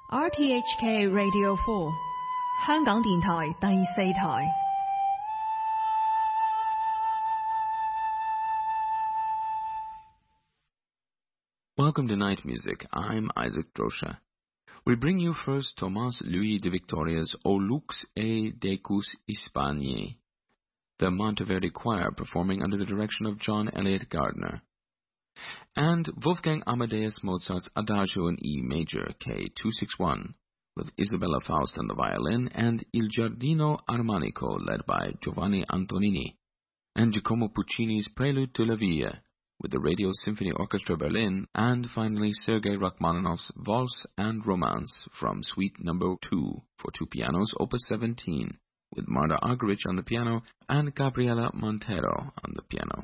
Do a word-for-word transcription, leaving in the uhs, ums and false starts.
R T H K Radio four 香港電台第四台。 Welcome to Night Music. I'm Isaac Drosha. We bring you first Tomás Luis de Victoria's O Lux e Decus Hispaniae, the Monteverdi Choir performing under the direction of John Eliot Gardner, and Wolfgang Amadeus Mozart's Adagio in E major, K two sixty-one, with Isabella Faust on the violin, and Il Giardino Armonico led by Giovanni Antonini, and Giacomo Puccini's Prelude to la Via, with the Radio Symphony Orchestra Berlin, and finally Sergei Rachmaninoff's Valse and Romance from Suite Number two for two pianos, Opus seventeen, with Marta Argerich on the piano and Gabriela Montero on the piano.